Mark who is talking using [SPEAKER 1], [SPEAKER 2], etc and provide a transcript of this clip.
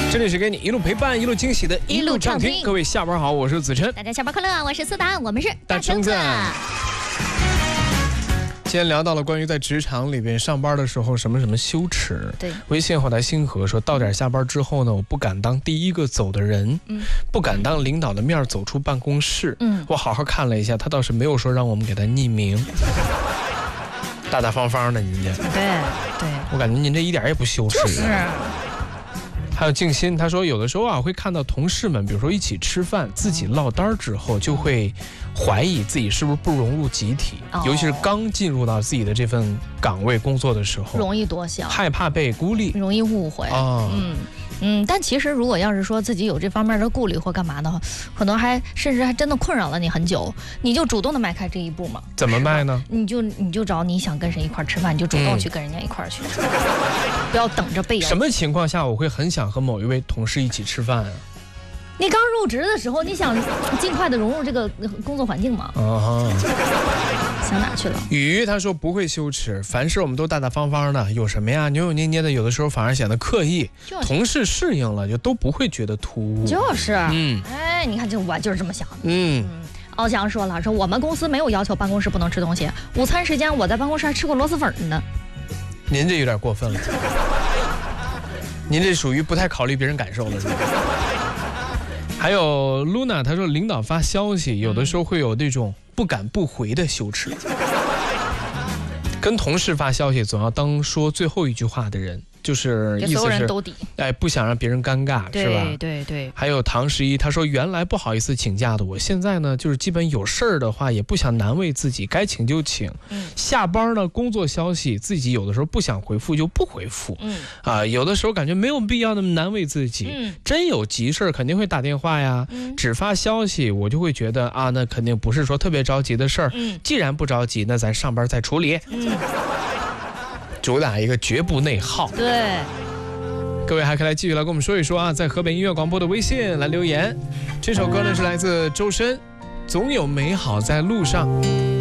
[SPEAKER 1] 这里是给你一路陪伴、一路惊喜的一路畅听。各位下班好，我是子琛。
[SPEAKER 2] 大家下班快乐，我是思达，我们是
[SPEAKER 1] 大橙子。今天聊到了关于在职场里边上班的时候什么羞耻。
[SPEAKER 2] 对，
[SPEAKER 1] 微信后台星河说，到点下班之后呢，我不敢当第一个走的人，不敢当领导的面走出办公室。我好好看了一下，他倒是没有说让我们给他匿名，大大方方的您这。
[SPEAKER 2] 对，
[SPEAKER 1] 我感觉您这一点也不羞耻。
[SPEAKER 2] 就是。
[SPEAKER 1] 还有静心，他说有的时候啊，会看到同事们，比如说一起吃饭，自己落单之后，就会怀疑自己是不是不融入集体，尤其是刚进入到自己的这份岗位工作的时候，
[SPEAKER 2] 容易多想，
[SPEAKER 1] 害怕被孤立，
[SPEAKER 2] 容易误会。但其实如果要是说自己有这方面的顾虑或干嘛的话，可能甚至还真的困扰了你很久，你就主动的迈开这一步嘛。
[SPEAKER 1] 怎么迈呢？
[SPEAKER 2] 你就找你想跟谁一块吃饭，你就主动去跟人家一块去，不要等着被邀。
[SPEAKER 1] 什么情况下我会很想和某一位同事一起吃饭啊？
[SPEAKER 2] 你刚入职的时候，你想尽快的融入这个工作环境嘛？想哪去了？
[SPEAKER 1] 雨他说不会羞耻，凡事我们都大大方方的，有什么呀？扭扭捏捏的，有的时候反而显得刻意。同事适应了，就都不会觉得突兀。
[SPEAKER 2] 就是，你看我就是这么想的。敖翔说了，说我们公司没有要求办公室不能吃东西，午餐时间我在办公室还吃过螺蛳粉呢。
[SPEAKER 1] 您这有点过分了，您这属于不太考虑别人感受了，是吧？还有 Luna 她说，领导发消息有的时候会有那种不敢不回的羞耻，跟同事发消息总要当说最后一句话的人，就是意思是所有人都抵，不想让别人尴尬，是吧？
[SPEAKER 2] 对。
[SPEAKER 1] 还有唐十一，他说原来不好意思请假的我，现在呢就是基本有事儿的话也不想难为自己，该请就请。下班呢工作消息自己有的时候不想回复就不回复。有的时候感觉没有必要那么难为自己。真有急事肯定会打电话呀。只发消息我就会觉得啊，那肯定不是说特别着急的事儿。既然不着急，那咱上班再处理。主打一个绝不内耗。
[SPEAKER 2] 对，
[SPEAKER 1] 各位还可以来继续来跟我们说一说啊，在河北音乐广播的微信来留言。这首歌呢是来自周深，总有美好在路上。